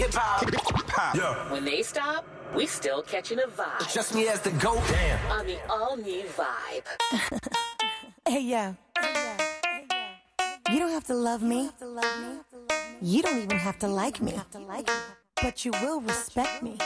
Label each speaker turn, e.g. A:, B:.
A: Yeah.
B: When they stop, we still catching a vibe.
A: Just me as the GOAT. Damn.
B: On the all-new Vibe.
C: Hey, yo. You don't have to love me. You don't even have to like me. But you will respect me.